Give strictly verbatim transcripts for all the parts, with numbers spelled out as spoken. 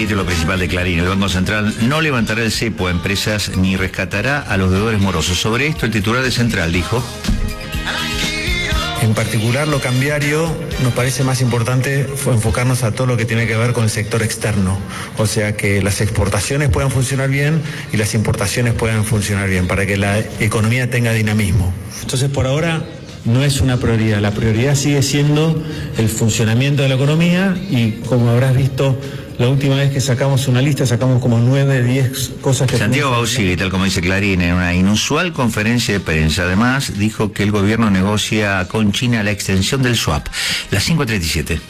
título principal de Clarín. El Banco Central no levantará el cepo a empresas ni rescatará a los deudores morosos. Sobre esto, el titular de Central dijo: en particular, lo cambiario nos parece más importante enfocarnos a todo lo que tiene que ver con el sector externo. O sea, que las exportaciones puedan funcionar bien y las importaciones puedan funcionar bien, para que la economía tenga dinamismo. Entonces, por ahora, no es una prioridad. La prioridad sigue siendo el funcionamiento de la economía y, como habrás visto, la última vez que sacamos una lista, sacamos como nueve, diez cosas que... Santiago Bausili, tal como dice Clarín, en una inusual conferencia de prensa, además, dijo que el gobierno negocia con China la extensión del swap. Las cinco treinta y siete.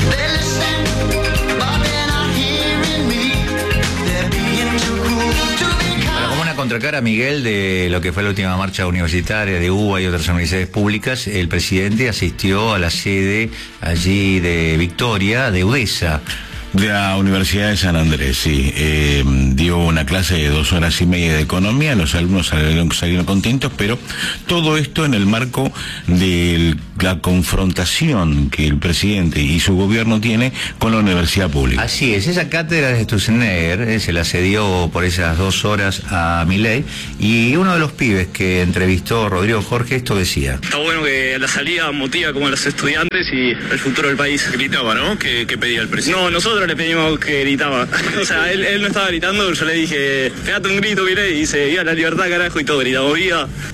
Contracara, Miguel, de lo que fue la última marcha universitaria de U B A y otras universidades públicas, el presidente asistió a la sede allí de Victoria, de UDESA. De la Universidad de San Andrés, sí. Eh, dio una clase de dos horas y media de economía, los alumnos salieron, salieron contentos, pero todo esto en el marco de la confrontación que el presidente y su gobierno tiene con la universidad pública. Así es, esa cátedra de Sturzenegger eh, se la cedió por esas dos horas a Milei, y uno de los pibes que entrevistó Rodrigo Jorge, esto decía: está bueno que la salida motiva como a los estudiantes y el futuro del país. Gritaba, ¿no? ¿Qué, qué pedía el presidente? No, nosotros le pedimos que gritaba. O sea, él, él no estaba gritando, yo le dije, pegate un grito, Milei, y dice, viva la libertad, carajo, y todo gritamos, viva.